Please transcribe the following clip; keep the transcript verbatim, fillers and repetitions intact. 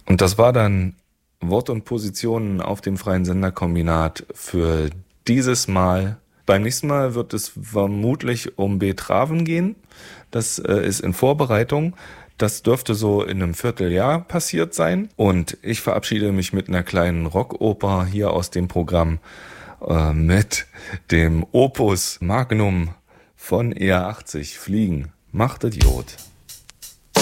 Und das war dann Wort und Positionen auf dem Freien Senderkombinat für dieses Mal. Beim nächsten Mal wird es vermutlich um Betraven gehen. Das äh, ist in Vorbereitung. Das dürfte so in einem Vierteljahr passiert sein. Und ich verabschiede mich mit einer kleinen Rockoper hier aus dem Programm äh, mit dem Opus Magnum von E R achtzig Fliegen. Macht Idiot.